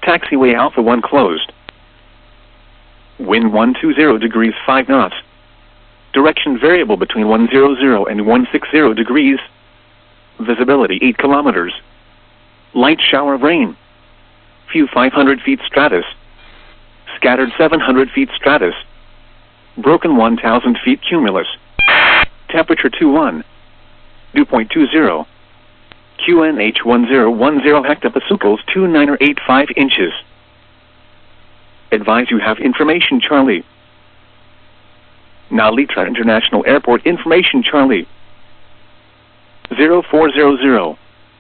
Taxiway Alpha 1 closed. Wind 120 degrees 5 knots. Direction variable between 100 and 160 degrees. Visibility 8 kilometers. Light shower of rain. Few 500 feet stratus. Scattered 700 feet stratus. Broken 1,000 feet cumulus. Temperature 21. Dew point 20. QNH 1010 hectopascals 2985 inches. Advise you have information Charlie. Nalitra International Airport information Charlie. 0400.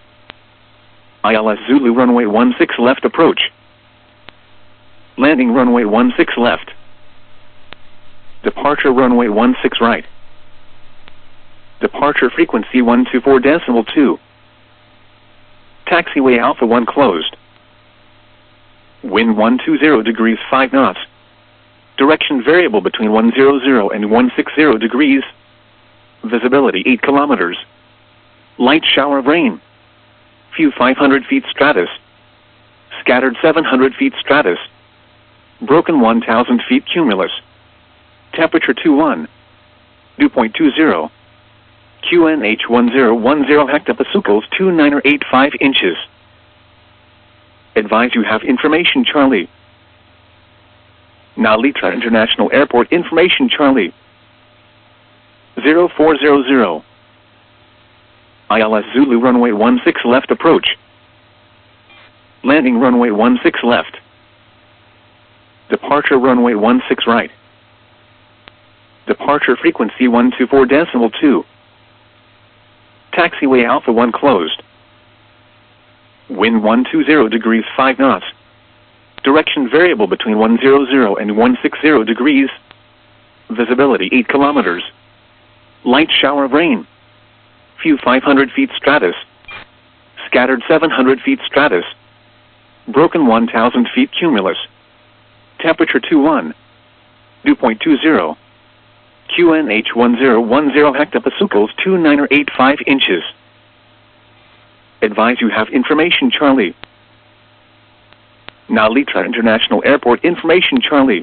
ILS Zulu runway 16 left approach. Landing runway 16 left. Departure runway 16 right. Departure frequency 124.2. Taxiway Alpha 1 closed. Wind 120 degrees 5 knots. Direction variable between 100 and 160 degrees. Visibility 8 kilometers. Light shower of rain. Few 500 feet stratus. Scattered 700 feet stratus. Broken 1,000 feet cumulus. Temperature 21. Dew point 20. QNH 1010 hectopascals 2985 inches. Advise you have information Charlie. Nalitra International Airport information Charlie. 0400. ILS Zulu runway 16 left approach. Landing runway 16 left. Departure runway 16 right. Departure frequency 124.2. Taxiway Alpha 1 closed. Wind 120 degrees 5 knots. Direction variable between 100 and 160 degrees. Visibility 8 kilometers. Light shower of rain. Few 500 feet stratus. Scattered 700 feet stratus. Broken 1,000 feet cumulus. Temperature 21. Dew point 20. QNH 1010 hectopascals 2985 inches. Advise you have information Charlie. Nalitra International Airport information Charlie.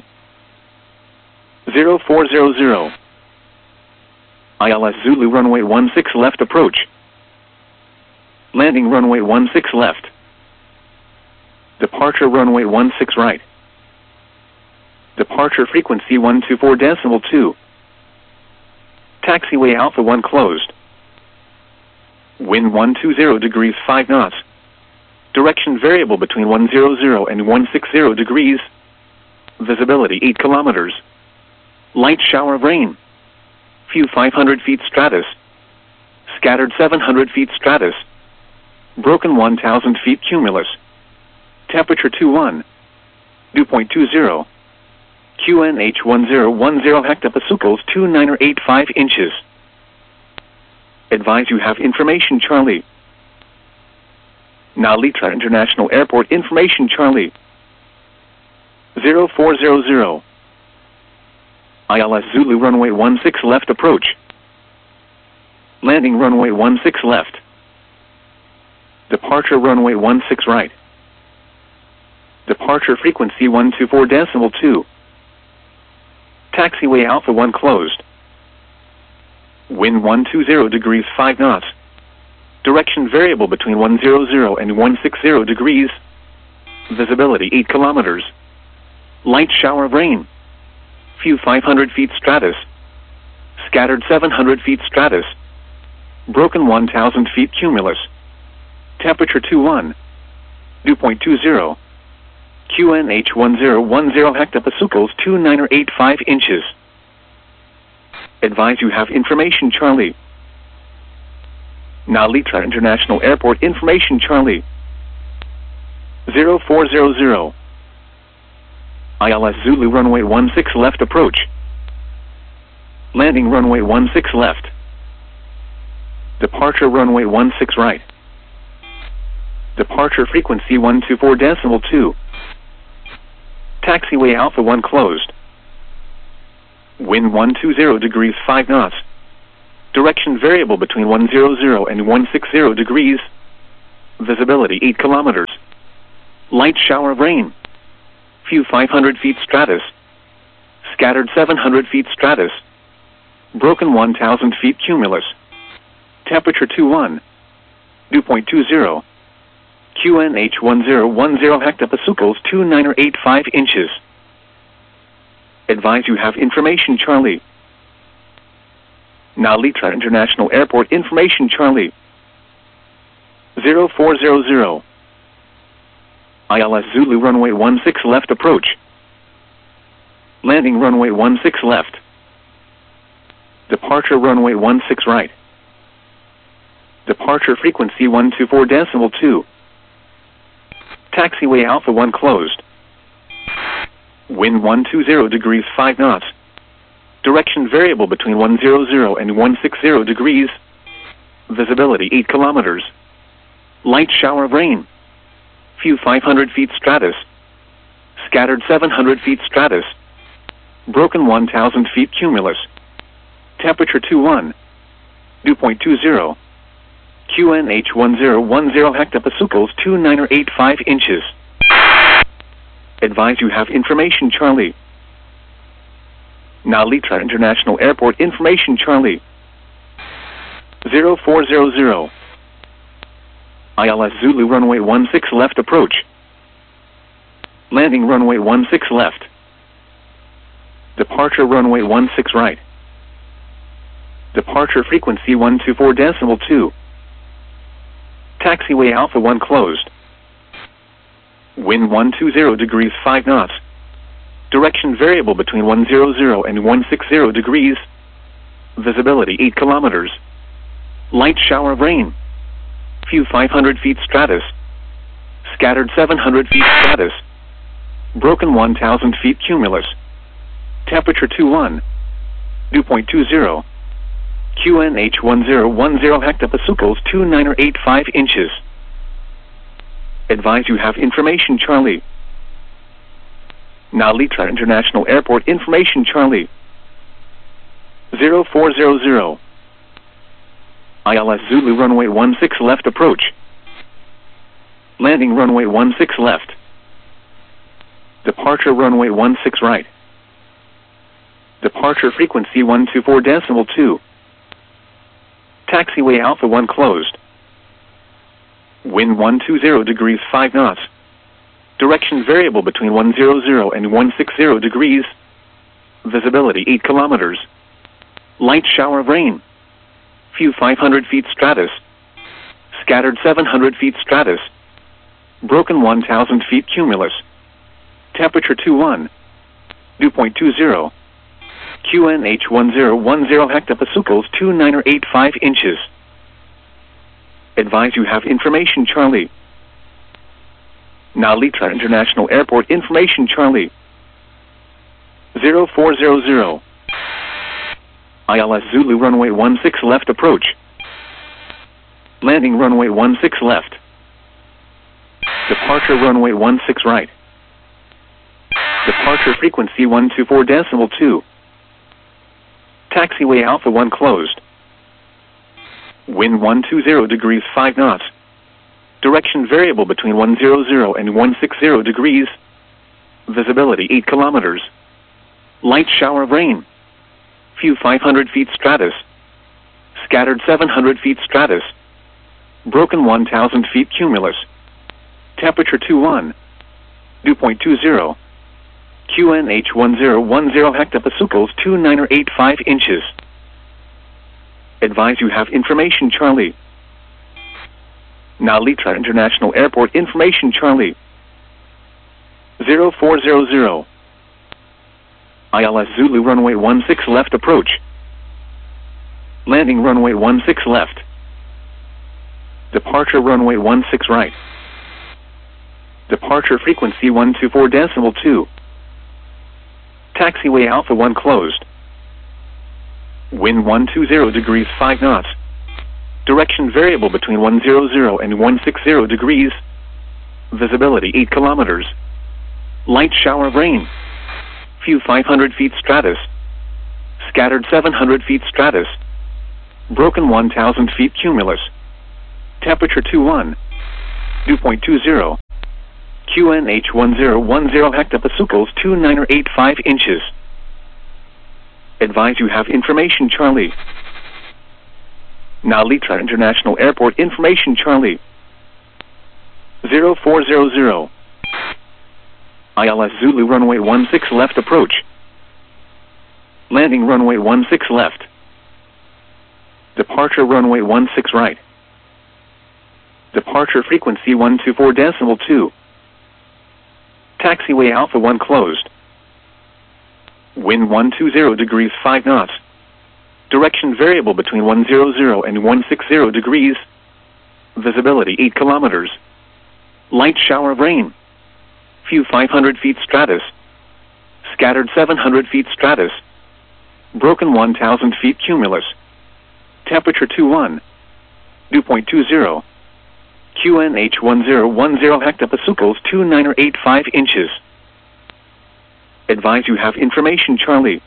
0400. ILS Zulu runway 16 left approach. Landing runway 16 left. Departure runway 16 right. Departure frequency 124.2. Taxiway Alpha 1 closed. Wind 120 degrees 5 knots. Direction variable between 100 and 160 degrees. Visibility 8 kilometers. Light shower of rain. Few 500 feet stratus. Scattered 700 feet stratus. Broken 1,000 feet cumulus. Temperature 21. Dew point 20. QNH 1010 hectopascals 2985 inches. Advise you have information Charlie. Nalitra International Airport information Charlie. 0400. ILS Zulu runway 16 left approach. Landing runway 16 left. Departure runway 16 right. Departure frequency 124.2. Taxiway Alpha 1 closed. Wind 120 degrees 5 knots. Direction variable between 100 and 160 degrees. Visibility 8 kilometers. Light shower of rain. Few 500 feet stratus. Scattered 700 feet stratus. Broken 1,000 feet cumulus. Temperature 21. Dew point 20. QNH 1010 hectopascals 2985 inches. Advise you have information Charlie. Nalitra International Airport information Charlie. 0400. ILS Zulu runway 16 left approach. Landing runway 16 left. Departure runway 16 right. Departure frequency 124.2. Taxiway Alpha 1 closed. Wind 120 degrees 5 knots. Direction variable between 100 and 160 degrees. Visibility 8 kilometers. Light shower of rain. Few 500 feet stratus. Scattered 700 feet stratus. Broken 1,000 feet cumulus. Temperature 21. Dew point 20. QNH 1010 hectopascals 2985 inches. Advise you have information Charlie. Nalitra International Airport information Charlie. 0400. ILS Zulu runway 16 left approach. Landing runway 16 left. Departure runway 16 right. Departure frequency 124.2. Taxiway Alpha 1 closed. Wind 120 degrees 5 knots. Direction variable between 100 and 160 degrees. Visibility 8 kilometers. Light shower of rain. Few 500 feet stratus. Scattered 700 feet stratus. Broken 1,000 feet cumulus. Temperature 21. Dew point 20. QNH 1010 hectopascals 2985 inches. Advise you have information Charlie. Nalitra International Airport information Charlie. 0400. ILS Zulu runway 16 left approach. Landing runway 16 left. Departure runway 16 right. Departure frequency 124.2. Taxiway Alpha 1 closed. Wind 120 degrees 5 knots. Direction variable between 100 and 160 degrees. Visibility 8 kilometers. Light shower of rain. Few 500 feet stratus. Scattered 700 feet stratus. Broken 1,000 feet cumulus. Temperature 21. Dew point 20. QNH 1010 hectopascals 2985 inches. Advise you have information Charlie. Nalitra International Airport information Charlie. 0400. ILS Zulu runway 16 left approach. Landing runway 16 left. Departure runway 16 right. Departure frequency 124.2. Taxiway Alpha 1 closed. Wind 120 degrees 5 knots. Direction variable between 100 and 160 degrees. Visibility 8 kilometers. Light shower of rain. Few 500 feet stratus. Scattered 700 feet stratus. Broken 1,000 feet cumulus. Temperature 21. Dew point 20. QNH 1010 hectopascals 2985 inches. Advise you have information Charlie. Nalitra International Airport information Charlie. 0400. ILS Zulu runway 16 left approach. Landing runway 16 left. Departure runway 16 right. Departure frequency 124.2. Taxiway Alpha 1 closed. Wind 120 degrees 5 knots. Direction variable between 100 and 160 degrees. Visibility 8 kilometers. Light shower of rain. Few 500 feet stratus. Scattered 700 feet stratus. Broken 1,000 feet cumulus. Temperature 21. Dew point 20. QNH 1010 hectopascals 2985 inches. Advise you have information Charlie. Nalitra International Airport information Charlie. 0400. ILS Zulu runway 16 left approach. Landing runway 16 left. Departure runway 16 right. Departure frequency 124.2. Taxiway Alpha 1 closed. Wind 120 degrees 5 knots. Direction variable between 100 and 160 degrees. Visibility 8 kilometers. Light shower of rain. Few 500 feet stratus. Scattered 700 feet stratus. Broken 1,000 feet cumulus. Temperature 21. Dew point 20. QNH1010 hectopascals 2985 inches. Advise you have information Charlie. Now Litra International Airport information Charlie. 0400. ILS Zulu runway 16 left approach. Landing runway 16 left. Departure runway 16 right. Departure frequency 124.2. Taxiway Alpha 1 closed. Wind 120 degrees 5 knots. Direction variable between 100 and 160 degrees. Visibility 8 kilometers. Light shower of rain. Few 500 feet stratus. Scattered 700 feet stratus. Broken 1,000 feet cumulus. Temperature 21. Dew point 20. QNH1010 hectopascals 2985 inches. Advise you have information Charlie.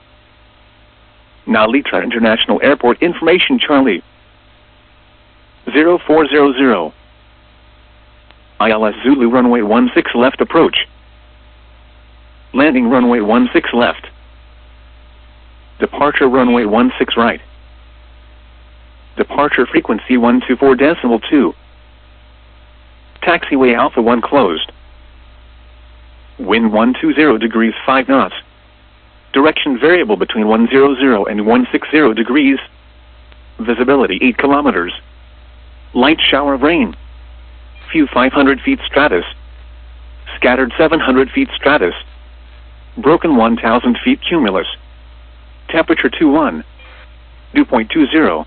Now Litra International Airport information Charlie. 0400. ILS Zulu runway 16 left approach. Landing runway 16 left. Departure runway 16 right. Departure frequency 124.2. Taxiway Alpha 1 closed. Wind 120 degrees 5 knots. Direction variable between 100 and 160 degrees. Visibility 8 kilometers. Light shower of rain. Few 500 feet stratus. Scattered 700 feet stratus. Broken 1,000 feet cumulus. Temperature 21. Dew point 20.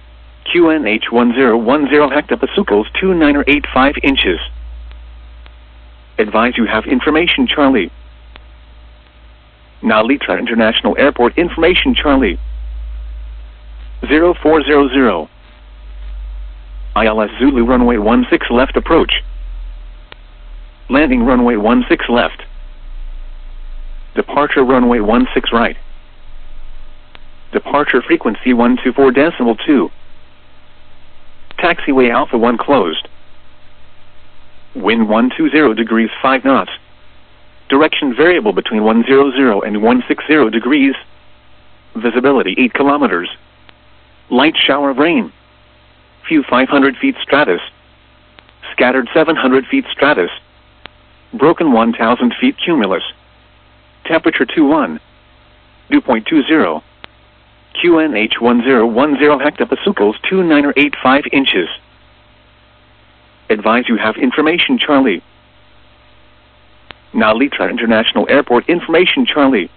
QNH1010 hectopascals 2985 inches. Advise you have information Charlie. Now Litra International Airport information Charlie. 0400. ILS Zulu runway 16 left approach. Landing runway 16 left. Departure runway 16 right. Departure frequency 124.2. Taxiway Alpha 1 closed. Wind 120 degrees 5 knots. Direction variable between 100 and 160 degrees. Visibility 8 kilometers. Light shower of rain. Few 500 feet stratus. Scattered 700 feet stratus. Broken 1,000 feet cumulus. Temperature 21. Dew point 20. QNH1010 hectopascals 2985 inches. Advise you have information Charlie. Now Litra International Airport information Charlie.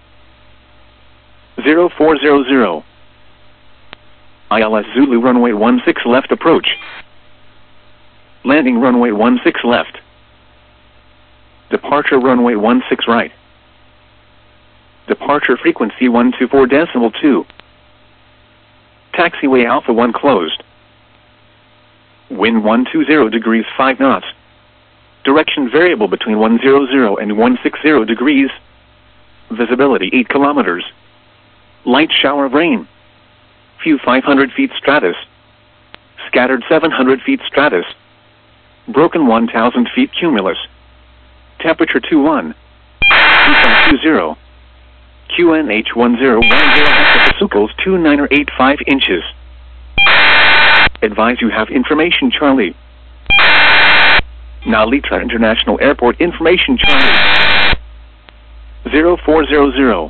0400. ILS Zulu runway 16 left approach. Landing runway 16 left. Departure runway 16 right. Departure frequency 124.2. Taxiway Alpha 1 closed. Wind 120 degrees 5 knots. Direction variable between 100 and 160 degrees. Visibility 8 kilometers. Light shower of rain. Few 500 feet stratus. Scattered 700 feet stratus. Broken 1,000 feet cumulus. Temperature 21. Dew point 20. QNH1010 hectopascals 2985 inches. Advise you have information Charlie. Now Litra International Airport information Charlie. 0400.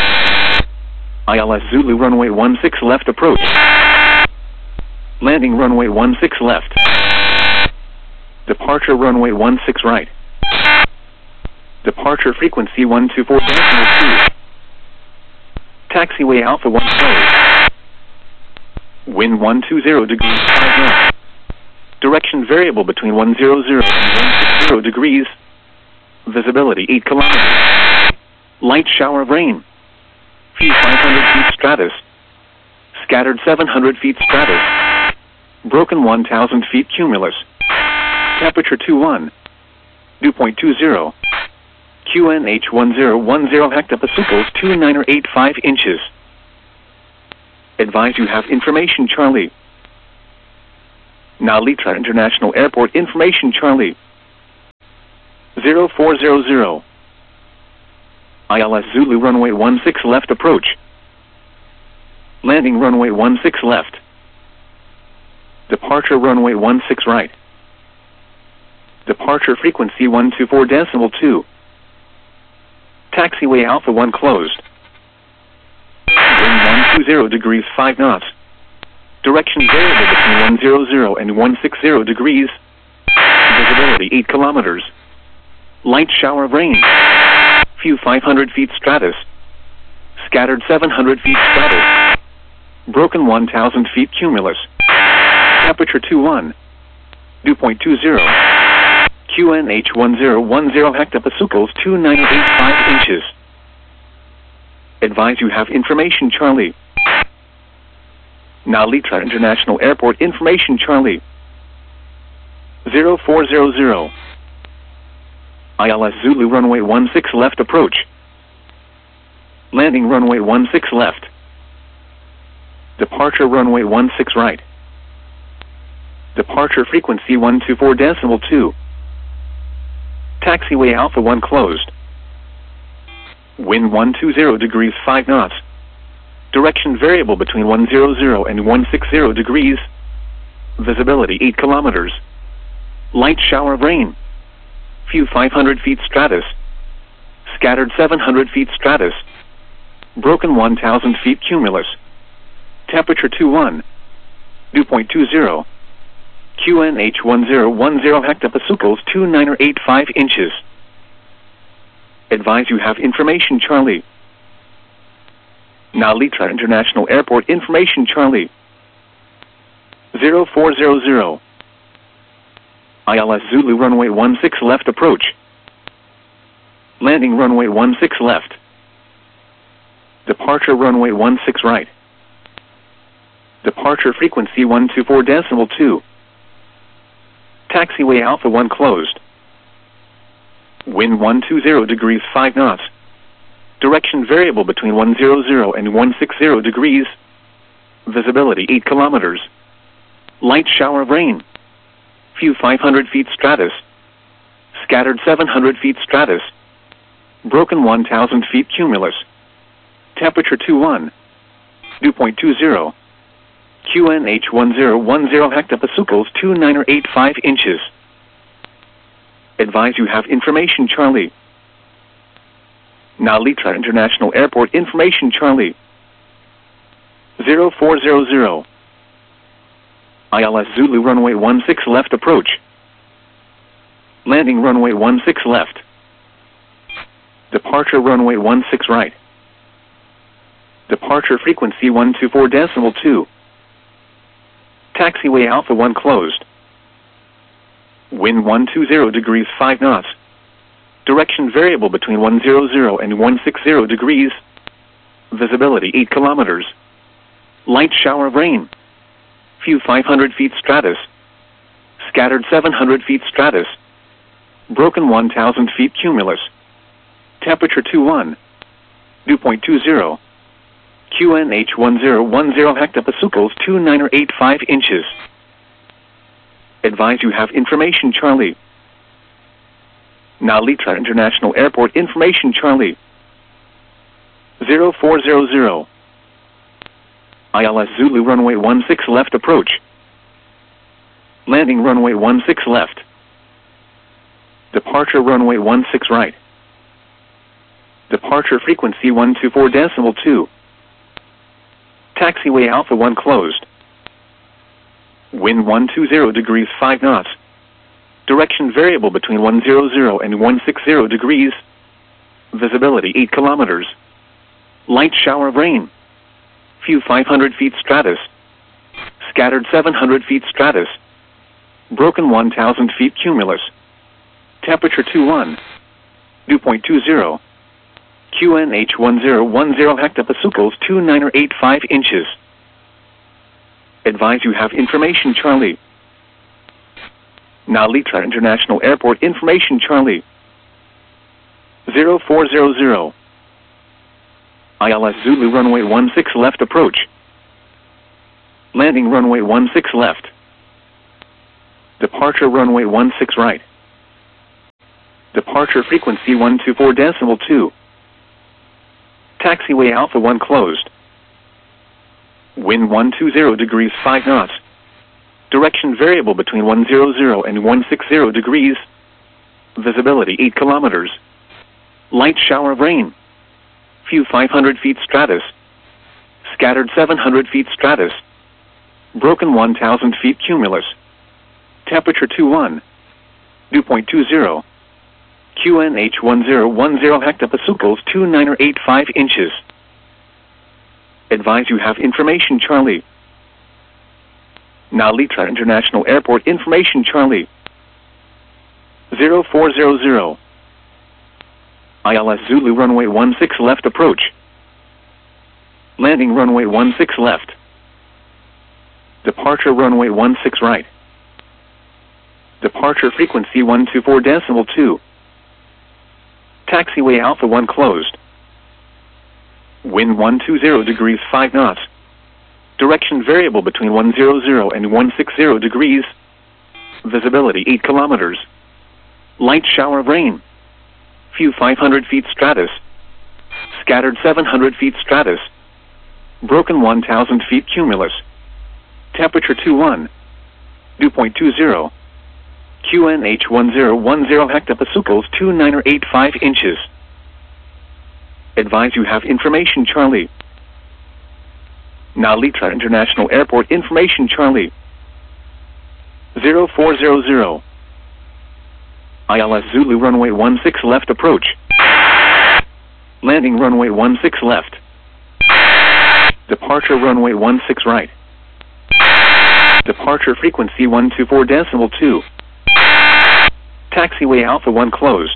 ILS Zulu runway 16 left approach. Landing runway 16 left. Departure runway 16 right. Departure frequency 124.2. Taxiway Alpha 1 closed. Wind 120 degrees 5 knots. Direction variable between 100 and 160 degrees. Visibility 8 kilometers. Light shower of rain. Few 500 feet stratus. Scattered 700 feet stratus. Broken 1,000 feet cumulus. Temperature 21. Dew point 20. QNH1010 hectopascals 2985 inches. Advise you have information Charlie. Now Litra International Airport information Charlie. 0400. ILS Zulu runway 16 left approach. Landing runway 16 left. Departure runway 16 right. Departure frequency 124.2. Taxiway Alpha 1 closed. Wind 120 degrees 5 knots. Direction variable between 100 and 160 degrees. Visibility 8 kilometers. Light shower of rain. Few 500 feet stratus. Scattered 700 feet stratus. Broken 1,000 feet cumulus. Temperature 21. Dew point 20. QNH 1010 hectopascals 2985 inches. Advise you have information Charlie. Nalitra International Airport information Charlie. 0400. ILS Zulu runway 16 left approach. Landing runway 16 left. Departure runway 16 right. Departure frequency 124.2. Taxiway Alpha 1 closed. Wind 120 degrees 5 knots. Direction variable between 100 and 160 degrees. Visibility 8 kilometers. Light shower of rain. Few 500 feet stratus. Scattered 700 feet stratus. Broken 1,000 feet cumulus. Temperature 21. Dew point 20. QNH 1010 hectopascals 2985 inches. Advise you have information Charlie. Nalitra International Airport information Charlie. 0400. ILS Zulu runway 16 left approach. Landing runway 16 left. Departure runway 16 right. Departure frequency 124.2. Taxiway Alpha 1 closed. Wind 120 degrees 5 knots. Direction variable between 100 and 160 degrees. Visibility 8 kilometers. Light shower of rain. Few 500 feet stratus. Scattered 700 feet stratus. Broken 1,000 feet cumulus. Temperature 21. Dew point 20. QNH 1010 hectopascals 2985 inches. Advise you have information Charlie. Nalitra International Airport information Charlie. 0400. ILS Zulu runway 16 left approach. Landing runway 16 left. Departure runway 16 right. Departure frequency 124.2. Taxiway Alpha 1 closed. Wind 120 degrees 5 knots. Direction variable between 100 and 160 degrees. Visibility 8 kilometers. Light shower of rain. Few 500 feet stratus. Scattered 700 feet stratus. Broken 1,000 feet cumulus. Temperature 21. Dew point 20. QNH 1010 hectopascals 2985 inches. Advise you have information Charlie. Nalitra International Airport information Charlie. 0400. ILS Zulu runway 16 left approach. Landing runway 16 left. Departure runway 16 right. Departure frequency 124.2. Taxiway Alpha 1 closed. Wind 120 degrees 5 knots. Direction variable between 100 and 160 degrees. Visibility 8 kilometers. Light shower of rain. Few 500 feet stratus. Scattered 700 feet stratus. Broken 1,000 feet cumulus. Temperature 21. Dew point 20. QNH 1010 hectopascals 2985 inches. Advise you have information Charlie. Nalitra International Airport information Charlie. 0400. ILS Zulu runway 16 left approach. Landing runway 16 left. Departure runway 16 right. Departure frequency 124.2. Taxiway Alpha 1 closed. Wind 120 degrees 5 knots. Direction variable between 100 and 160 degrees. Visibility 8 kilometers. Light shower of rain. Few 500 feet stratus. Scattered 700 feet stratus. Broken 1,000 feet cumulus. Temperature 21. Dew point 20. QNH 1010 hectopascals 2985 inches. Advise you have information Charlie. Nalitra International Airport information Charlie. 0400. ILS Zulu runway 16 left approach. Landing runway 16 left. Departure runway 16 right. Departure frequency 124.2. Taxiway Alpha 1 closed. Wind 120 degrees 5 knots. Direction variable between 100 and 160 degrees. Visibility 8 kilometers. Light shower of rain. Few 500 feet stratus. Scattered 700 feet stratus. Broken 1,000 feet cumulus. Temperature 21. Dew point 20. QNH 1010 hectopascals 2985 inches. Advise you have information Charlie. Nalitra International Airport information Charlie. 0400. ILS Zulu runway 16 left approach. Landing runway 16 left. Departure runway 16 right. Departure frequency 124.2. Taxiway Alpha 1 closed.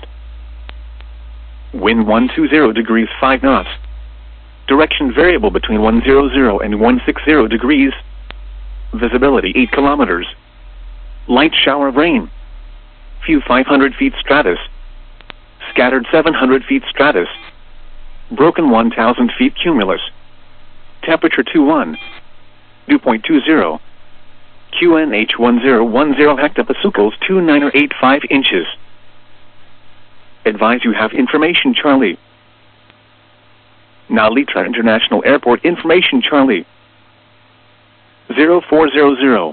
Wind 120 degrees 5 knots. Direction variable between 100 and 160 degrees. Visibility 8 kilometers. Light shower of rain. Few 500 feet stratus. Scattered 700 feet stratus. Broken 1,000 feet cumulus. Temperature 21. Dew point 20. QNH 1010 hectopascals 2985 inches. Advise you have information Charlie. Nalitra International Airport information Charlie. 0400.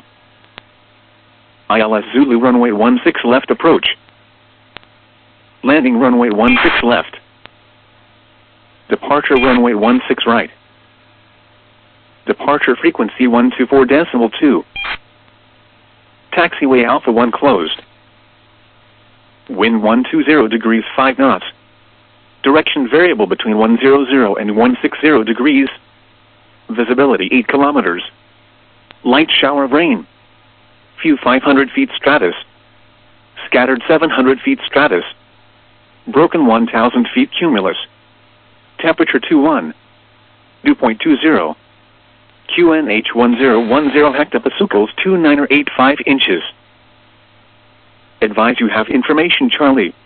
ILS Zulu runway 16 left approach. Landing runway 16 left. Departure runway 16 right. Departure frequency 124.2. Taxiway Alpha 1 closed. Wind 120 degrees 5 knots. Direction variable between 100 and 160 degrees. Visibility 8 kilometers. Light shower of rain. Few 500 feet stratus. Scattered 700 feet stratus. Broken 1,000 feet cumulus. Temperature 21. Dew point 20. QNH 1010 hectopascals 2985 inches. Advise you have information Charlie.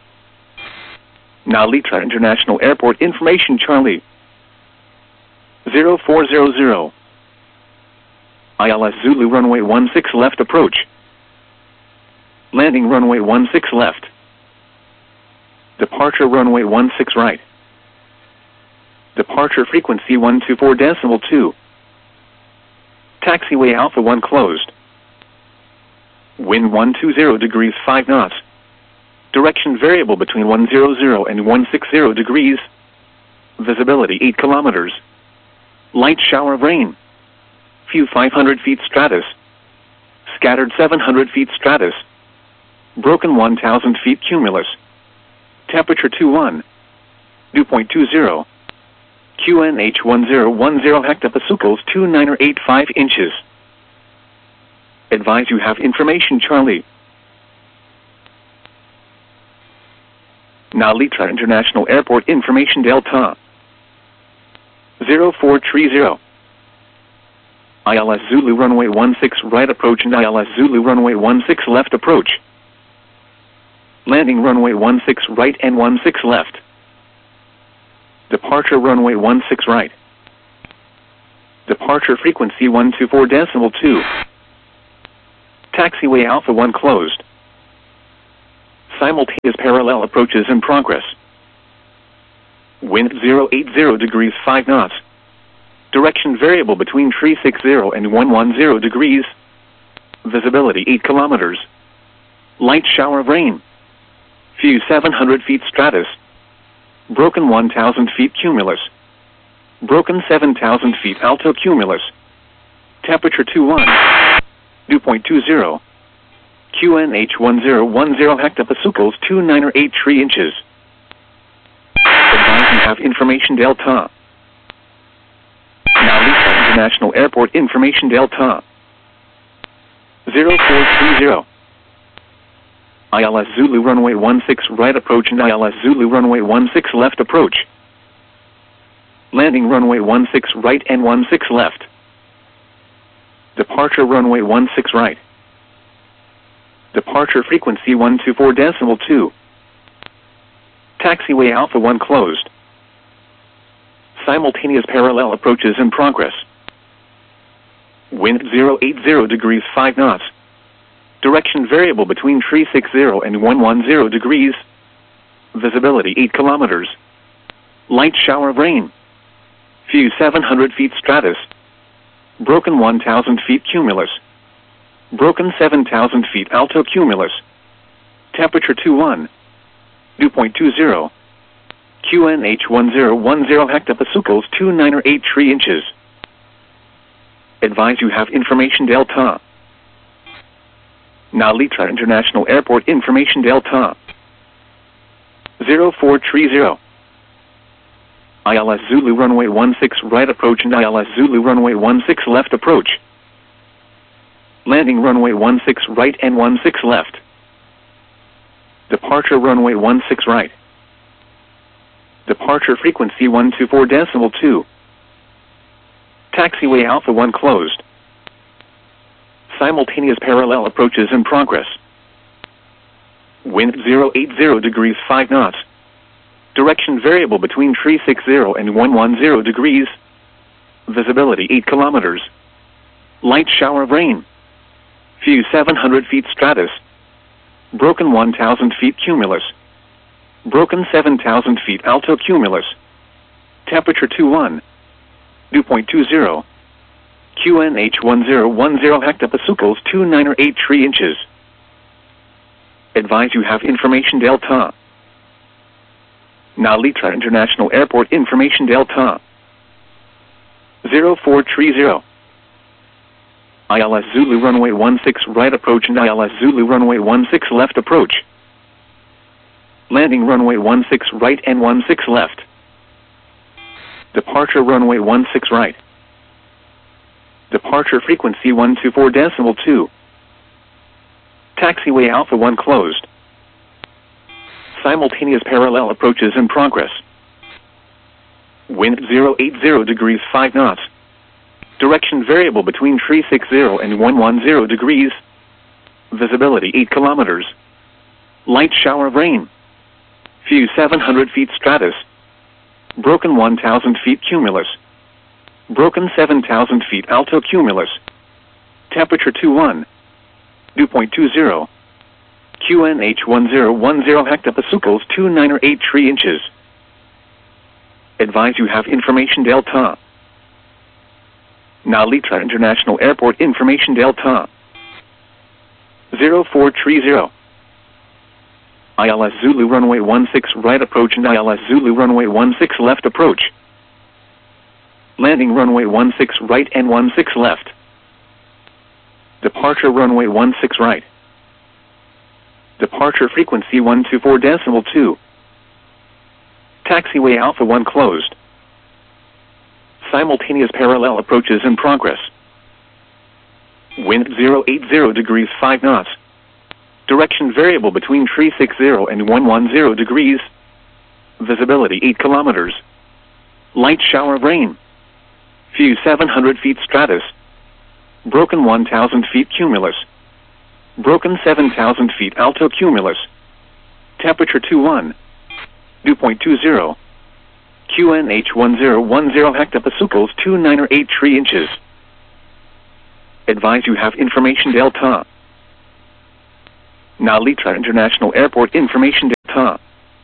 Nalitra International Airport information Charlie. 0400. ILS Zulu runway 16 left approach. Landing runway 16 left. Departure runway 16 right. Departure frequency 124.2. Taxiway Alpha 1 closed. Wind 120 degrees 5 knots. Direction variable between 100 and 160 degrees. Visibility 8 kilometers. Light shower of rain. Few 500 feet stratus. Scattered 700 feet stratus. Broken 1,000 feet cumulus. Temperature 21. Dew point 20. QNH 1010 hectopascals 2985 inches. Advise you have information Charlie. Nalitra International Airport information Delta. 0430. ILS Zulu runway 16 right approach and ILS Zulu runway 16 left approach. Landing runway 16 right and 16 left. Departure runway 16 right. Departure frequency 124.2. Taxiway Alpha 1 closed. Simultaneous parallel approaches in progress. Wind 080 degrees 5 knots. Direction variable between 360 and 110 degrees. Visibility 8 kilometers. Light shower of rain. Few 700 feet stratus. Broken 1,000 feet cumulus. Broken 7,000 feet alto cumulus. Temperature 21. Dew point 20. QNH 1010 hectopascals 2983 inches. Advise you have information delta. Now Lisa International Airport information delta. 0430. ILS Zulu runway 16 right approach and ILS Zulu runway 16 left approach. Landing runway 16 right and 16 left. Departure runway 16 right. Departure frequency 124.2. Taxiway Alpha 1 closed. Simultaneous parallel approaches in progress. Wind 080 degrees 5 knots. Direction variable between 360 and 110 degrees. Visibility 8 kilometers. Light shower of rain. Few 700 feet stratus. Broken 1,000 feet cumulus. Broken 7,000 feet alto cumulus. Temperature 21. Dew point 20. QNH 1010 hectopascals 2983 inches. Advise you have information delta. Now Litra International Airport information delta. 0430. ILS Zulu runway 16 right approach and ILS Zulu runway 16 left approach. Landing runway 16 right and 16 left. Departure runway 16 right. Departure frequency 124.2. Taxiway Alpha 1 closed. Simultaneous parallel approaches in progress. Wind 080 degrees 5 knots. Direction variable between 360 and 110 degrees. Visibility 8 kilometers. Light shower of rain. Few 700 feet stratus. Broken 1,000 feet cumulus. Broken 7,000 feet alto cumulus. Temperature 21. Dew point 20. QNH 1010 hectopascals 2983 inches. Advise you have information delta. Now Litra International Airport information delta. 0430. ILS Zulu runway 16 right approach and ILS Zulu runway 16 left approach. Landing runway 16 right and 16 left. Departure runway 16 right. Departure frequency 124.2. Taxiway Alpha 1 closed. Simultaneous parallel approaches in progress. Wind 080 degrees 5 knots. Direction variable between 360 and 110 degrees. Visibility 8 kilometers. Light shower of rain. Few 700 feet stratus. Broken 1,000 feet cumulus. Broken 7,000 feet alto cumulus. Temperature 21. Dew point 20. QNH 1010 hectopascals 2983 inches. Advise you have information delta. Now Litra International Airport information delta. 0430. ILS Zulu runway 16 right approach and ILS Zulu runway 16 left approach. Landing runway 16 right and 16 left. Departure runway 16 right. Departure frequency 124.2. Taxiway Alpha 1 closed. Simultaneous parallel approaches in progress. Wind 080 degrees 5 knots. Direction variable between 360 and 110 degrees. Visibility 8 kilometers. Light shower of rain. Few 700 feet stratus. Broken 1,000 feet cumulus. Broken 7,000 feet alto cumulus. Temperature 21. Dew point 20. QNH 1010 hectopascals 2983 inches. Advise you have information delta. Nalitra International Airport information Delta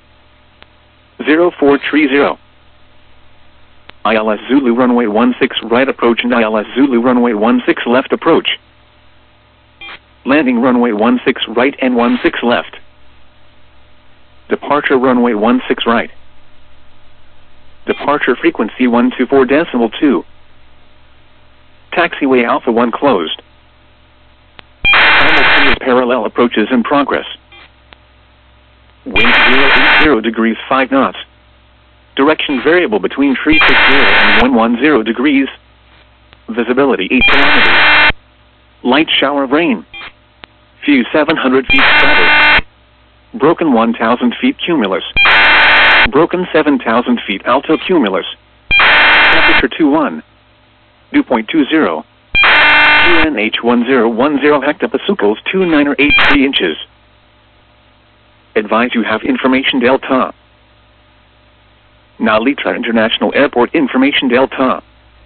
0430. ILS Zulu runway 16 right approach and ILS Zulu runway 16 left approach. Landing runway 16 right and 16 left. Departure runway 16 right. Departure frequency 124.2. Taxiway Alpha 1 closed. Simultaneous parallel approaches in progress. Wind 080 degrees 5 knots. Direction variable between 360 and 110 degrees. Visibility 8 kilometers. Light shower of rain. Few 700 feet stratus. Broken 1,000 feet cumulus. Broken 7,000 feet alto cumulus. Temperature 21. Dew point 20. QNH 1010 hectopascals 2983 inches. Advise you have information Delta. Nalitra International Airport information Delta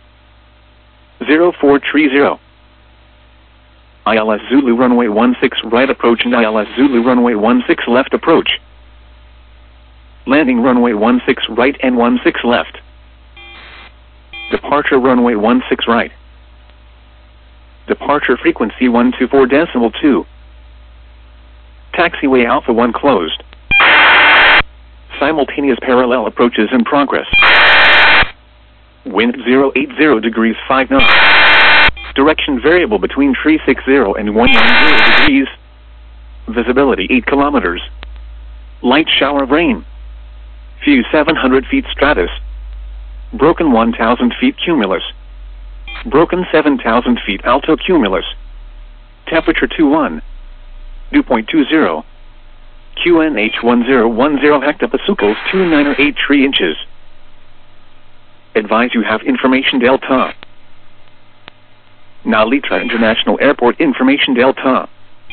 0430. ILS Zulu runway 16 right approach and ILS Zulu runway 16 left approach. Landing runway 16 right and 16 left. Departure runway 16 right. Departure frequency 124.2. Taxiway Alpha 1 closed. Simultaneous parallel approaches in progress. Wind 080 degrees 5 knots. Direction variable between 360 and 110 degrees. Visibility 8 kilometers. Light shower of rain. Few 700 feet stratus. Broken 1,000 feet cumulus. Broken 7,000 feet alto cumulus. Temperature 21. Dew point 20. QNH 1010 hectopascals 2983 inches. Advise you have information Delta. Nalitra International Airport information Delta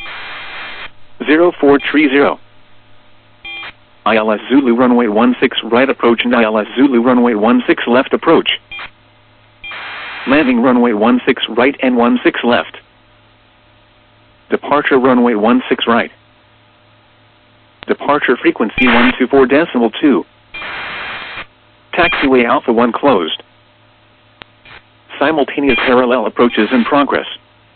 0430. ILS Zulu runway 16 right approach and ILS Zulu runway 16 left approach. Landing runway 16 right and 16 left. Departure runway 16 right. Departure frequency 124.2. Taxiway Alpha 1 closed. Simultaneous parallel approaches in progress.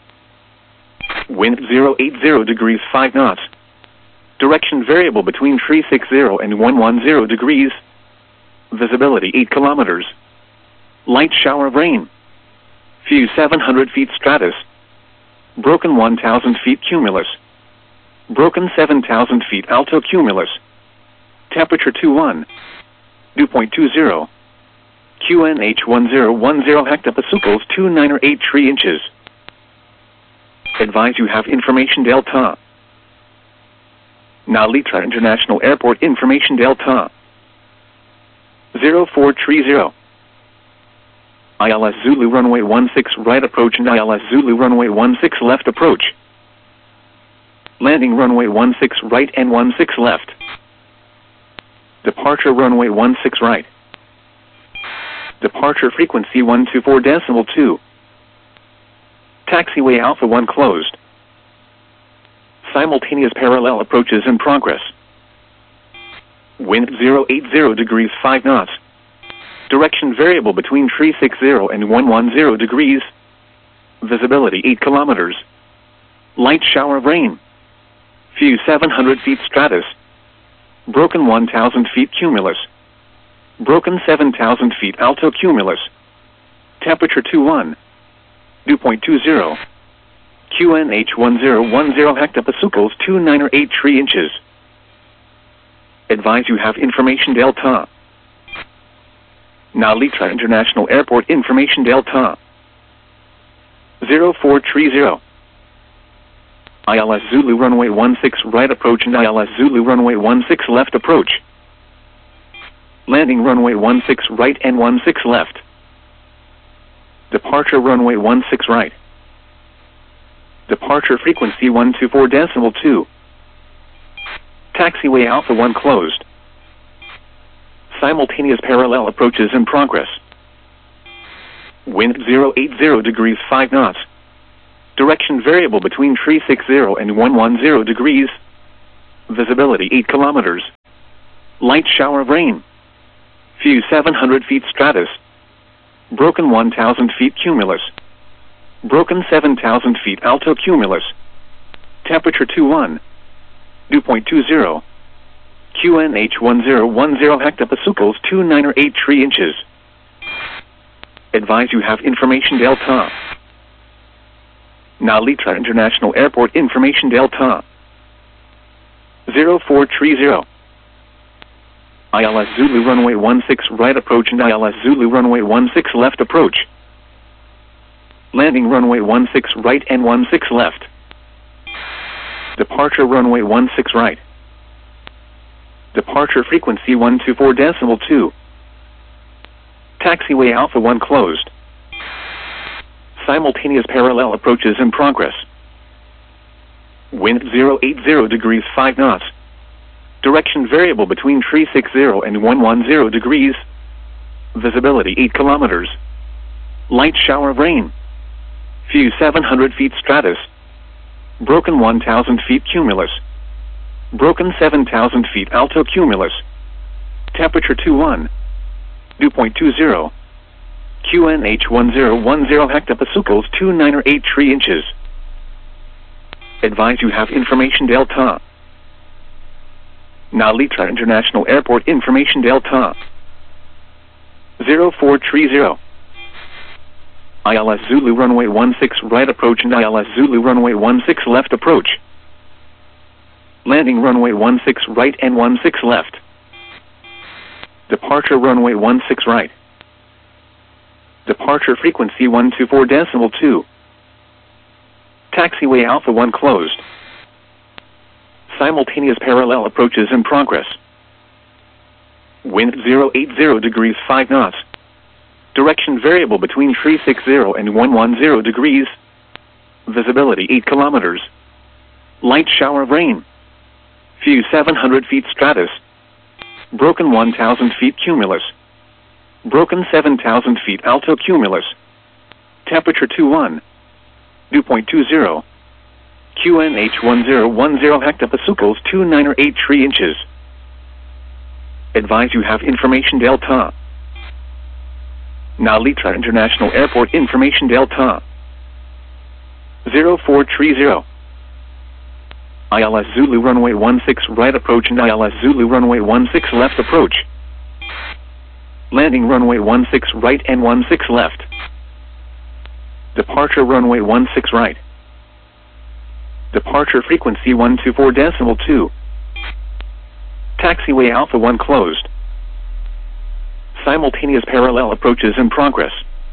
Wind 080 degrees 5 knots. Direction variable between 360 and 110 degrees. Visibility 8 kilometers. Light shower of rain. Few 700 feet stratus. Broken 1,000 feet cumulus. Broken 7,000 feet alto cumulus. Temperature 21. Dew point 20. QNH 1010 hectopascals 2983 inches. Advise you have information Delta. Nalitra International Airport information Delta 0430. ILS Zulu runway 16 right approach and ILS Zulu runway 16 left approach. Landing runway 16 right and 16 left. Departure runway 16 right. Departure frequency 124.2. Taxiway Alpha 1 closed. Simultaneous parallel approaches in progress. Wind 080 degrees 5 knots. Direction variable between 360 and 110 degrees. Visibility 8 kilometers. Light shower of rain. Few 700 feet stratus. Broken 1,000 feet cumulus. Broken 7,000 feet alto cumulus. Temperature 21. Dew point 20. QNH 1010 hectopascals 2983 inches. Advise you have information Delta. Nalitra International Airport information Delta 0430. ILS Zulu runway 16 right approach and ILS Zulu runway 16 left approach. Landing runway 16 right and 16 left. Departure runway 16 right. Departure frequency 124.2. Taxiway Alpha 1 closed. Simultaneous parallel approaches in progress. Wind 080 degrees 5 knots. Direction variable between 360 and 110 degrees. Visibility 8 kilometers. Light shower of rain. View 700 feet stratus. Broken 1,000 feet cumulus. Broken 7,000 feet alto cumulus. Temperature 21. Dew point 20. QNH 1010 hectopascals 29 or 83 inches. Advise you have information Delta. Nalitra International Airport information Delta. 0430. ILS Zulu runway 16 right approach and ILS Zulu runway 16 left approach. Landing runway 16 right and 16 left. Departure runway 16 right. Departure frequency 124.2. Taxiway Alpha 1 closed. Simultaneous parallel approaches in progress. Wind 080 degrees 5 knots. Direction variable between 360 and 110 degrees. Visibility 8 kilometers. Light shower of rain. View 700 feet stratus. Broken 1,000 feet cumulus. Broken 7,000 feet alto cumulus. Temperature 21. Dew point 20. QNH 1010 hectopascals 29 or 83 inches. Advise you have information Delta. Nalitra International Airport information Delta. 0430. ILS Zulu runway 16 right approach and ILS Zulu runway 16 left approach. Landing runway 16 right and 16 left. Departure runway 16 right. Departure frequency 124.2. Taxiway Alpha 1 closed. Simultaneous parallel approaches in progress. Wind 080 degrees 5 knots. Direction variable between 360 and 110 degrees. Visibility 8 kilometers. Light shower of rain. View 700 feet stratus. Broken 1,000 feet cumulus. Broken 7,000 feet alto cumulus. Temperature 21. Dew point 20. QNH 1010 hectopascals 29 or 83 inches. Advise you have information Delta. Nalitra International Airport information Delta. 0430. ILS Zulu runway 16 right approach and ILS Zulu runway 16 left approach. Landing runway 16 right and 16 left. Departure runway 16 right. Departure frequency 124.2. Taxiway Alpha 1 closed. Simultaneous parallel approaches in progress.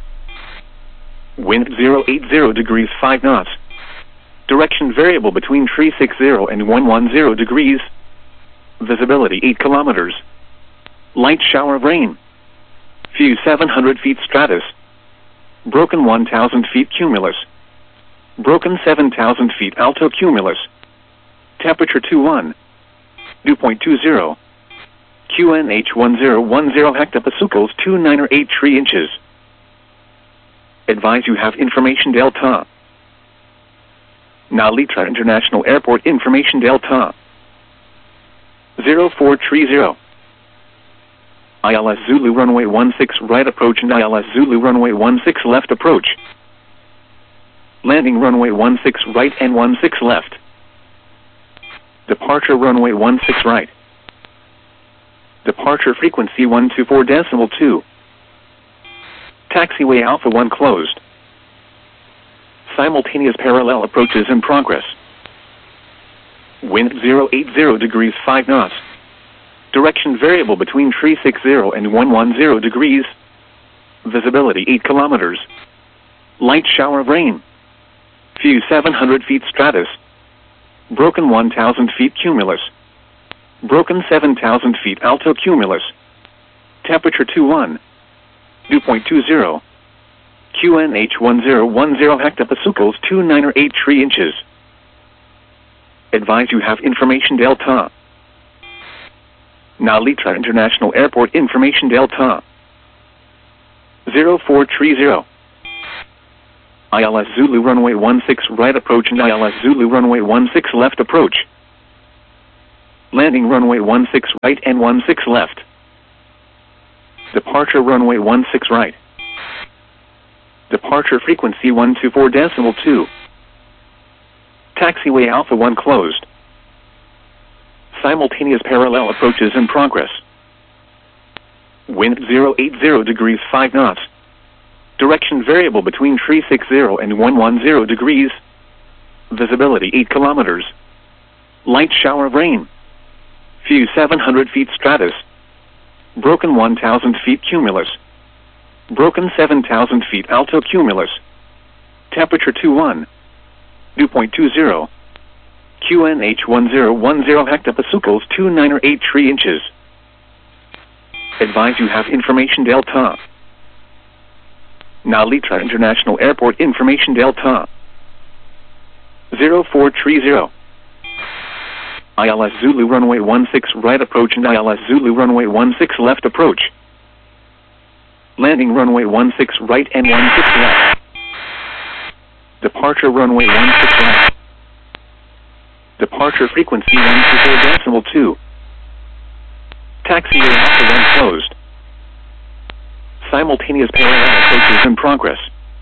Wind 080 degrees 5 knots. Direction variable between 360 and 110 degrees. Visibility 8 kilometers. Light shower of rain. View 700 feet stratus. Broken 1,000 feet cumulus. Broken 7,000 feet alto cumulus. Temperature 21. Dew point 20. QNH 1010 hectopascals 29 or 83 inches. Advise you have information Delta. Nalitra International Airport information Delta. 0430. ILS Zulu runway 16 right approach and ILS Zulu runway 16 left approach. Landing runway 16 right and 16 left. Departure runway 16 right. Departure frequency 124.2. Taxiway Alpha 1 closed. Simultaneous parallel approaches in progress. Wind 080 degrees 5 knots. Direction variable between 360 and 110 degrees. Visibility 8 kilometers. Light shower of rain. View 700 feet stratus. Broken 1,000 feet cumulus. Broken 7,000 feet alto cumulus. Temperature 21. Dew point 20. QNH 1010 hectopascals 29 or 83 inches. Advise you have information Delta. Nalitra International Airport information Delta. 0430. ILS Zulu runway 16 right approach and ILS Zulu runway 16 left approach. Landing runway 16 right and 16 left. Departure runway 16 right. Departure frequency 124.2. Taxiway Alpha 1 closed. Simultaneous parallel approaches in progress. Wind 080 degrees 5 knots. Direction variable between 360 and 110 degrees. Visibility 8 kilometers. Light shower of rain. Few 700 feet stratus. Broken 1,000 feet cumulus. Broken 7,000 feet alto cumulus. Temperature 21. Dew point 20. QNH 1010 hectopascals 2983 inches. Advise you have information Delta. Nalitra International Airport information Delta. 0430. ILS Zulu runway 16 right approach and ILS Zulu runway 16 left approach. Landing runway 16 right and 16 left. Departure runway 16 left. Departure frequency 124.2. Taxiway Alpha 1 closed. Simultaneous parallel approaches in progress.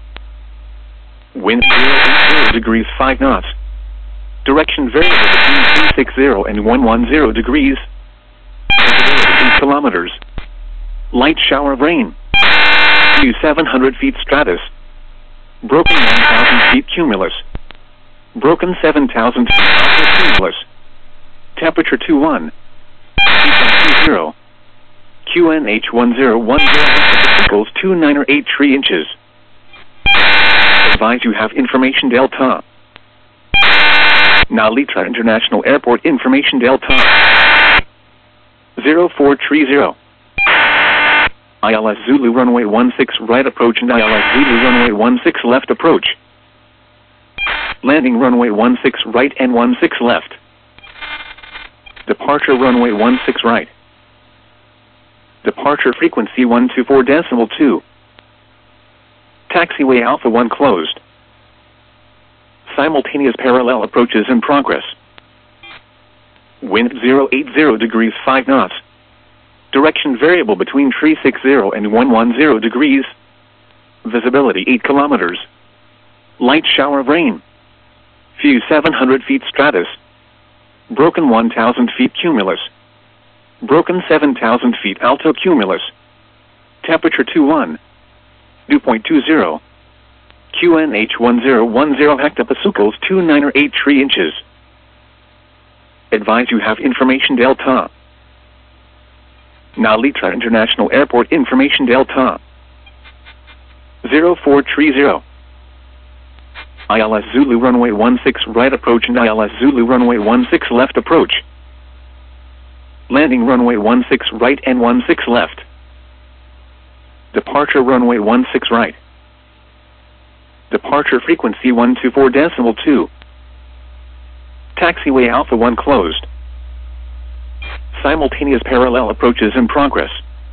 Wind 080 degrees 5 knots. Direction variable between 360 and 110 degrees. Visibility 8 kilometers. Light shower of rain. Few 700 feet stratus. Broken 1,000 feet cumulus. Broken 7,000 feet alto cumulus. Temperature 21. Dew point 20. QNH 1010 hectopascals 2983 inches. Advise you have information Delta. Nalitra International Airport information Delta. 0430. ILS Zulu runway 16 right approach and ILS Zulu runway 16 left approach. Landing runway 16 right and 16 left. Departure runway 16 right. Departure frequency 124.2. Taxiway Alpha 1 closed. Simultaneous parallel approaches in progress. Wind 080 degrees 5 knots. Direction variable between 360 and 110 degrees. Visibility 8 kilometers. Light shower of rain. Few 700 feet stratus. Broken 1,000 feet cumulus. Broken 7,000 feet alto cumulus. Temperature 21. Dew point 20. QNH 1010 hectopascals 2983 inches. Advise you have information Delta. Nalitra International Airport information Delta. 0430. ILS Zulu runway 16 right approach and ILS Zulu runway 16 left approach. Landing runway 16 right and 16 left. Departure runway 16 right. Departure frequency 124.2. Taxiway Alpha 1 closed. Simultaneous parallel approaches in progress.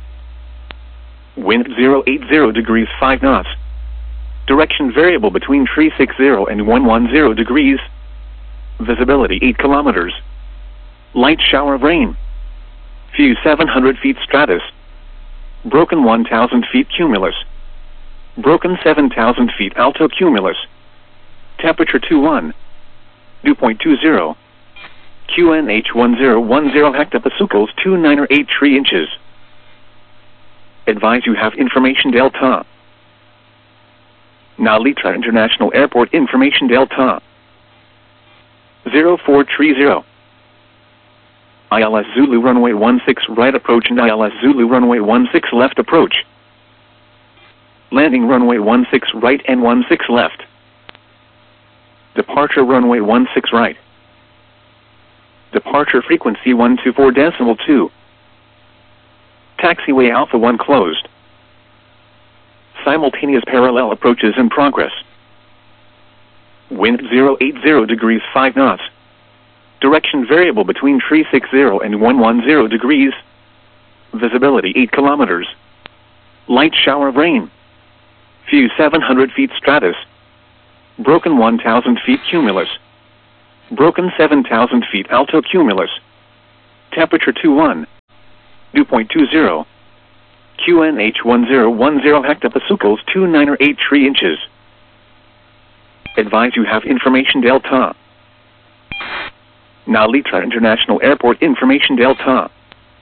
Wind 080 degrees 5 knots. Direction variable between 360 and 110 degrees. Visibility 8 kilometers. Light shower of rain. Few 700 feet stratus. Broken 1,000 feet cumulus. Broken 7,000 feet alto cumulus. Temperature 21. Dew point 20. QNH 1010 hectopascals 2983 inches. Advise you have information Delta. Nalitra International Airport information Delta. 0430. ILS Zulu runway 16 right approach and ILS Zulu runway 16 left approach. Landing runway 16 right and 16 left. Departure runway 16 right. Departure frequency 124.2. Taxiway Alpha 1 closed. Simultaneous parallel approaches in progress. Wind 080 degrees 5 knots. Direction variable between 360 and 110 degrees. Visibility 8 kilometers. Light shower of rain. Few 700 feet stratus. Broken 1,000 feet cumulus. Broken 7,000 feet alto cumulus. Temperature 21. Dew point 20. QNH 1010 hectopascals 2983 inches. Advise you have information Delta. Nalitra International Airport information Delta.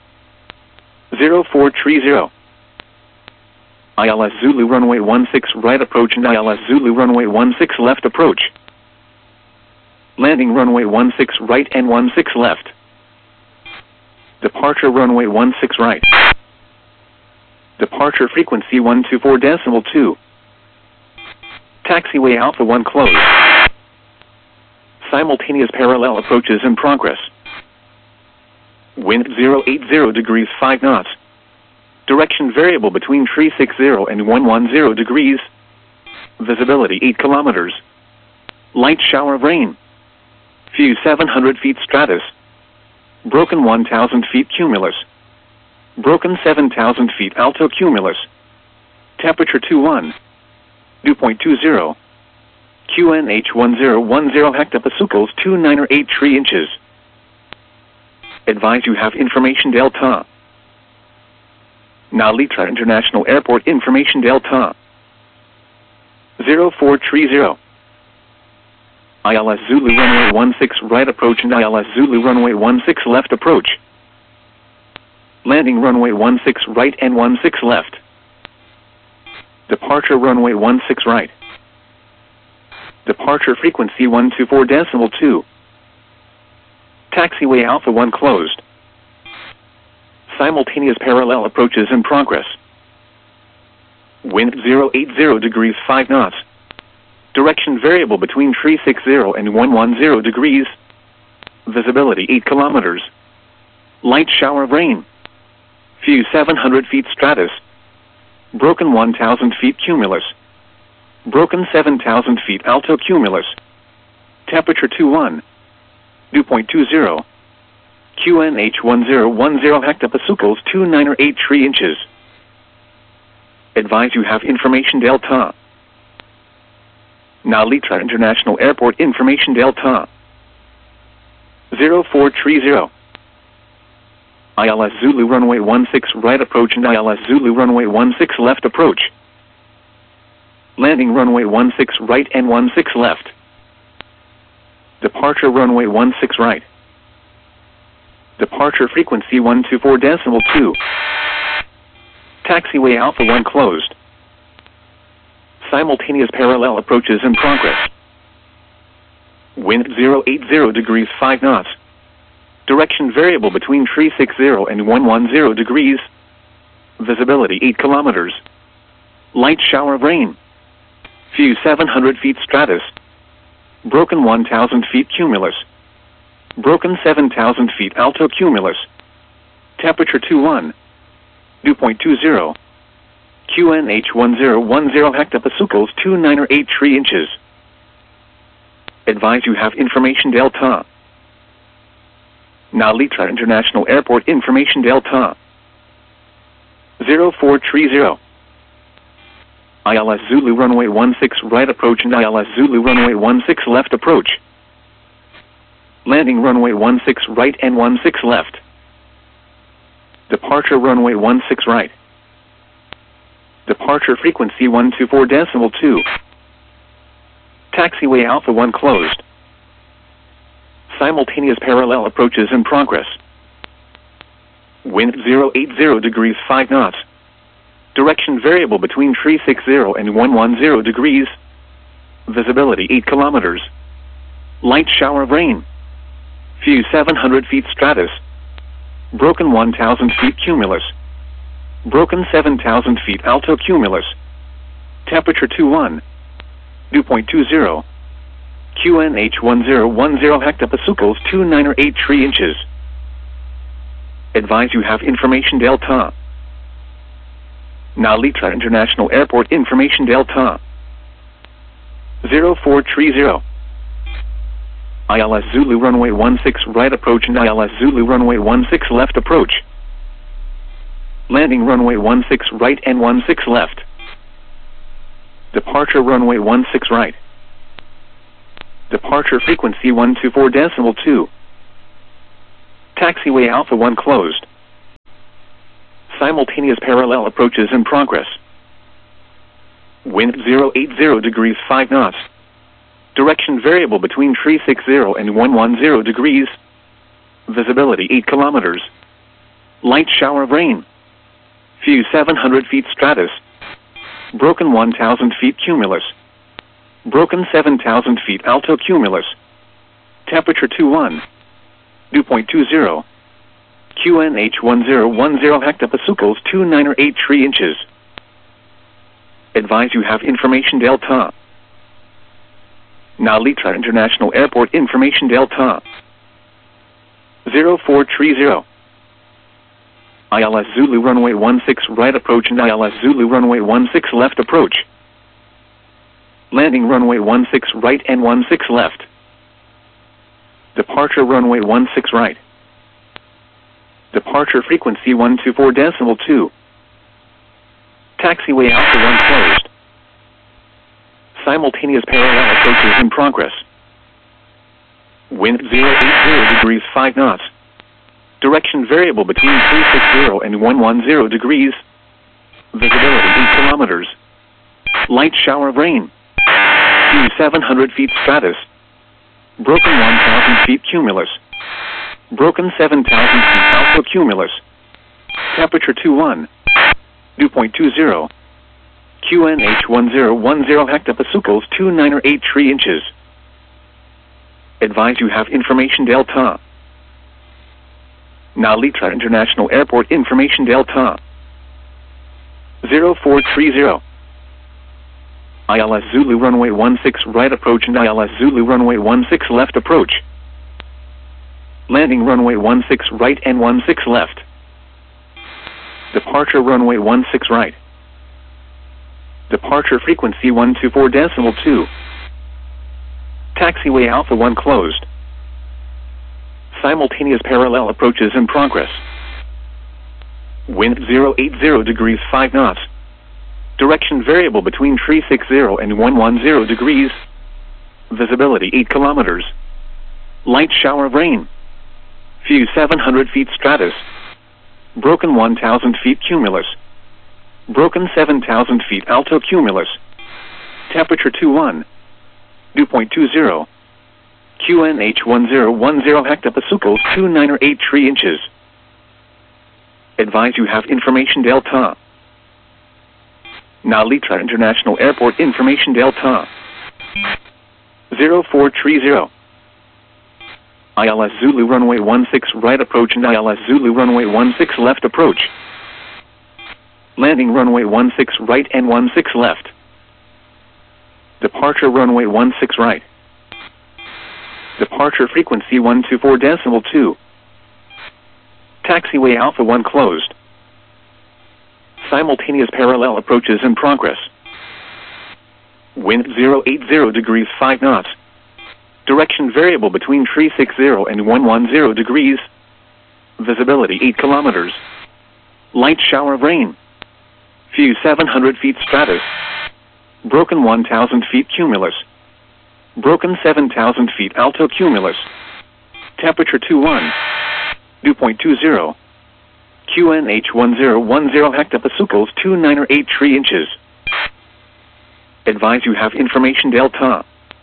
0430. ILS Zulu runway 16 right approach and ILS Zulu runway 16 left approach. Landing runway 16 right and 16 left. Departure runway 16 right. Departure frequency 124.2. Taxiway Alpha 1 closed. Simultaneous parallel approaches in progress. Wind 080 degrees 5 knots. Direction variable between 360 and 110 degrees. Visibility 8 kilometers. Light shower of rain. Few 700 feet stratus. Broken 1,000 feet cumulus. Broken 7,000 feet alto cumulus. Temperature 21. Dew point 20. QNH 1010 hectopascals 2983 inches. Advise you have information Delta. Nalitra International Airport information Delta. 0430. ILS Zulu runway 16 right approach and ILS Zulu runway 16 left approach. Landing runway 16 right and 16 left. Departure runway 16 right. Departure frequency 124.2. Taxiway Alpha 1 closed. Simultaneous parallel approaches in progress. Wind 080 degrees 5 knots. Direction variable between 360 and 110 degrees. Visibility 8 kilometers. Light shower of rain. Few 700 feet stratus. Broken 1,000 feet cumulus. Broken 7,000 feet alto cumulus. Temperature 21. Dew point 20. QNH 1010 hectopascals 2983 inches. Advise you have information Delta. Nalitra International Airport information Delta. 0430. ILS Zulu runway 16 right approach and ILS Zulu runway 16 left approach. Landing runway 16 right and 16 left. Departure runway 16 right. Departure frequency 124.2. Taxiway Alpha 1 closed. Simultaneous parallel approaches in progress. Wind 080 degrees 5 knots. Direction variable between 360 and 110 degrees. Visibility 8 kilometers. Light shower of rain. Few 700 feet stratus. Broken 1,000 feet cumulus. Broken 7,000 feet alto cumulus. Temperature 21. Dew point 20. QNH 1010 hectopascals 2983 inches. Advise you have information Delta. Nalitra International Airport information Delta. 0430. ILS Zulu runway 16 right approach and ILS Zulu runway 16 left approach. Landing runway 16 right and 16 left. Departure runway 16 right. Departure frequency 124.2. Taxiway Alpha 1 closed. Simultaneous parallel approaches in progress. Wind 080 degrees 5 knots. Direction variable between 360 and 110 degrees. Visibility 8 kilometers. Light shower of rain. Few 700 feet stratus. Broken 1,000 feet cumulus. Broken 7,000 feet alto cumulus. Temperature 21. Dew point 20. QNH 1010 hectopascals 2983 inches. Advise you have information Delta. Nalitra International Airport information Delta. 0430. ILS Zulu runway 16 right approach and ILS Zulu runway 16 left approach. Landing runway 16 right and 16 left. Departure runway 16 right. Departure frequency 124.2. Taxiway Alpha 1 closed. Simultaneous parallel approaches in progress. Wind 080 degrees 5 knots. Direction variable between 360 and 110 degrees. Visibility 8 kilometers. Light shower of rain. Few 700 feet stratus. Broken 1,000 feet cumulus. Broken 7,000 feet alto cumulus. Temperature 21. Dew point 20. QNH 1010 hectopascals 2983 inches. Advise you have information delta. Nalitra International Airport information delta. 0430. ILS Zulu runway 16 right approach and ILS Zulu runway 16 left approach. Landing runway 16 right and 16 left. Departure runway 16 right. Departure frequency 124.2. Taxiway Alpha 1 closed. Simultaneous parallel approaches in progress. Wind 080 degrees 5 knots. Direction variable between 360 and 110 degrees. Visibility 8 kilometers. Light shower of rain. Few 700 feet stratus. Broken 1,000 feet cumulus. Broken 7,000 feet alto cumulus. Temperature 21. Dew point 20. QNH 1010 hectopascals 2983 inches. Advise you have information delta. Nalitra International Airport information delta. 0430. ILS Zulu runway 16 right approach and ILS Zulu runway 16 left approach. Landing runway 16 right and 16 left. Departure runway 16 right. Departure frequency 124.2. Taxiway Alpha 1 closed. Simultaneous parallel approaches in progress. Wind 080 degrees 5 knots. Direction variable between 360 and 110 degrees. Visibility 8 kilometers. Light shower of rain. Few 700 feet stratus. Broken 1,000 feet cumulus. Broken 7,000 feet alto cumulus. Temperature 21. Dew point 20. QNH 1010 hectopascals 2983 inches. Advise you have information delta. Nalitra International Airport information delta. 0430. ILS Zulu runway 16 right approach and ILS Zulu runway 16 left approach. Landing runway 16 right and 16 left. Departure runway 16 right. Departure frequency 124.2. Taxiway Alpha 1 closed. Simultaneous parallel approaches in progress. Wind 080 degrees 5 knots. Direction variable between 360 and 110 degrees. Visibility 8 kilometers. Light shower of rain. Few 700 feet stratus. Broken 1,000 feet cumulus. Broken 7,000 feet alto cumulus. Temperature 21. Dew point 20. QNH 1010 hectopascals 2983 inches. Advise you have information delta.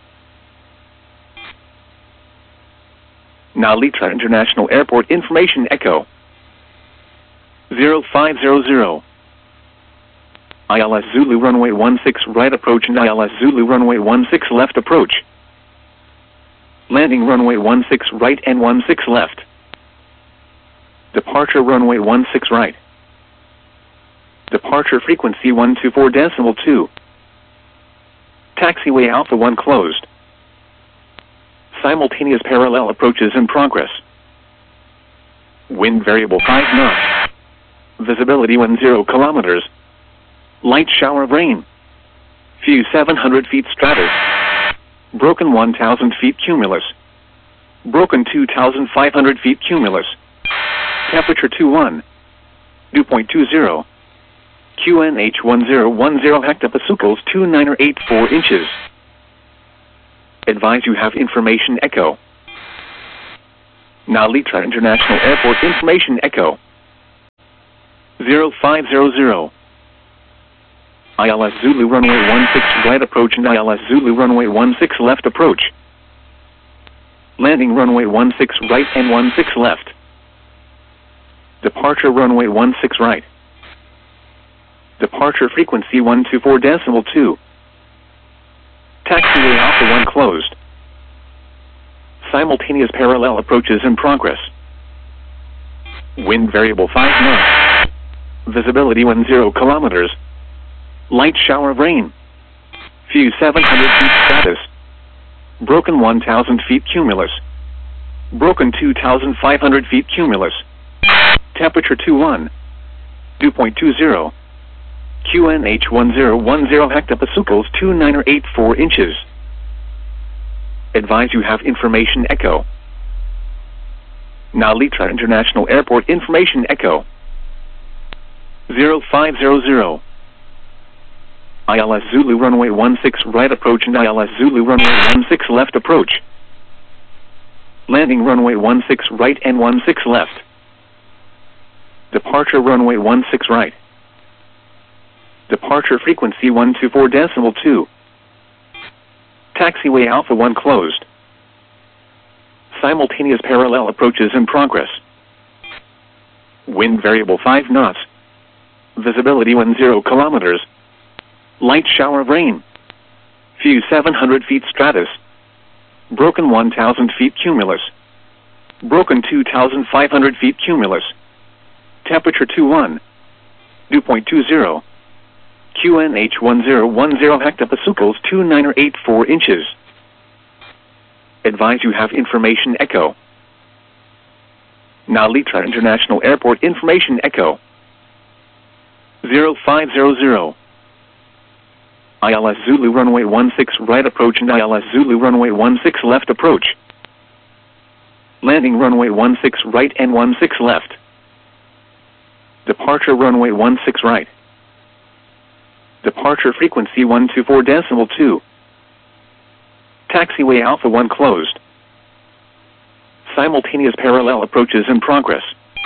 Nalitra International Airport information echo. 0500. ILS Zulu runway 16 right approach and ILS Zulu runway 16 left approach. Landing runway 16 right and 16 left. Departure runway 16 right. Departure frequency 124.2. Taxiway Alpha 1 closed. Simultaneous parallel approaches in progress. Wind variable 5 knots. Visibility 10 kilometers. Light shower of rain. Few 700 feet stratus. Broken 1,000 feet cumulus. Broken 2,500 feet cumulus. Temperature 21. Dew point 20. QNH 1010 hectopascals 2984 inches. Advise you have information echo. Nalitra International Airport Information Echo 0500. ILS Zulu runway 16 right approach and ILS Zulu runway 16 left approach. Landing runway 16 right and 16 left. Departure runway 16 right. Departure frequency 124.2. Taxiway Alpha 1 closed. Simultaneous parallel approaches in progress. Wind variable 5 knots. Visibility 10 kilometers. Light shower of rain. Few 700 feet stratus. Broken 1,000 feet cumulus. Broken 2,500 feet cumulus. Temperature 21. Dew point 20. QNH 1010 hectopascals 2984 inches. Advise you have information echo. Nalitra International Airport Information Echo 0500. ILS Zulu runway 16 right approach and ILS Zulu runway 16 left approach. Landing runway 16 right and 16 left. Departure runway 16 right. Departure frequency 124.2. Taxiway Alpha 1 closed. Simultaneous parallel approaches in progress. Wind variable 5 knots. Visibility 10 kilometers. Light shower of rain. Few 700 feet stratus. Broken 1,000 feet cumulus. Broken 2,500 feet cumulus. Temperature 21. Dew point 20. QNH 1010 hectopascals 2984 inches. Advise you have information echo. Nalitra International Airport Information Echo 0500. ILS Zulu runway 16 right approach and ILS Zulu runway 16 left approach. Landing runway 16 right and 16 left. Departure runway 16 right. Departure frequency 124.2. Taxiway Alpha 1 closed. Simultaneous parallel approaches in progress.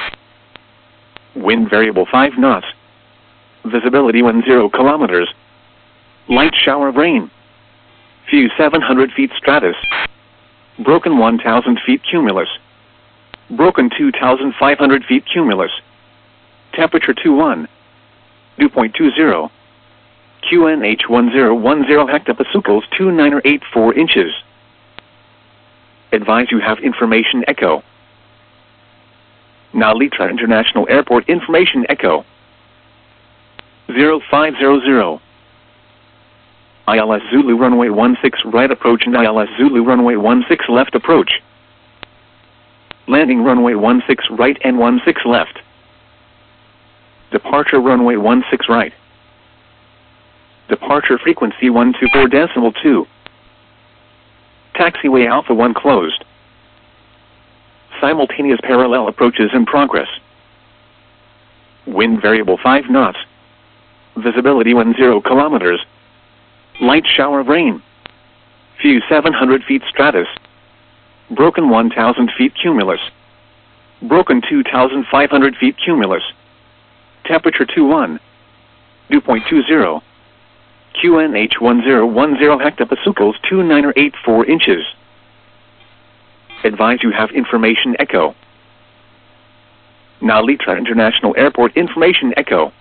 Wind variable 5 knots. Visibility 10 kilometers. Light shower of rain. Few 700 feet stratus. Broken 1,000 feet cumulus. Broken 2,500 feet cumulus. Temperature 21. Dew point 20. QNH 1010 hectopascals 2984 inches. Advise you have information echo. Nalitra International Airport Information Echo 0500. ILS Zulu runway 16 right approach and ILS Zulu runway 16 left approach. Landing runway 16 right and 16 left. Departure runway 16 right. Departure frequency 124.2. Taxiway Alpha 1 closed. Simultaneous parallel approaches in progress. Wind variable 5 knots. Visibility 10 kilometers. Light shower of rain. Few 700 feet stratus. Broken 1,000 feet cumulus. Broken 2,500 feet cumulus. Temperature 21. Dew point 20. QNH 1010 hectopascals 2984 inches. Advise you have information echo. Nalitra International Airport Information Echo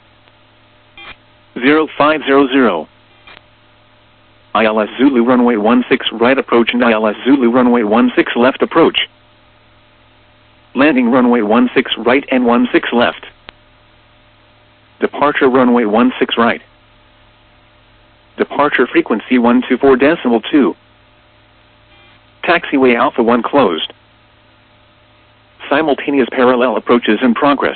0500. ILS Zulu runway 16 right approach and ILS Zulu runway 16 left approach. Landing runway 16 right and 16 left. Departure runway 16 right. Departure frequency 124.2. Taxiway Alpha 1 closed. Simultaneous parallel approaches in progress.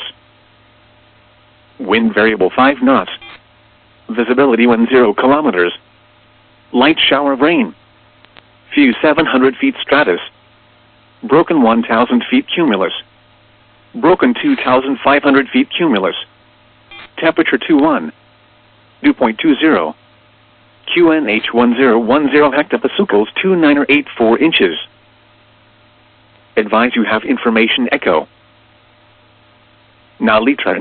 Wind variable 5 knots. Visibility 10 kilometers. Light shower of rain. Few 700 feet stratus. Broken 1,000 feet cumulus. Broken 2,500 feet cumulus. Temperature 21. Dew point 20. QNH 1010 hectopascals 2984 inches. Advise you have information echo. Now Litra